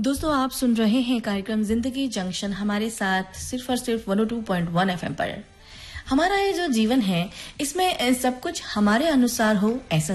दोस्तों आप सुन रहे हैं कार्यक्रम जिंदगी जंक्शन हमारे साथ सिर्फ और सिर्फ 102.1 एफएम पर। हमारा ये जो जीवन है इसमें सब कुछ हमारे अनुसार हो ऐसा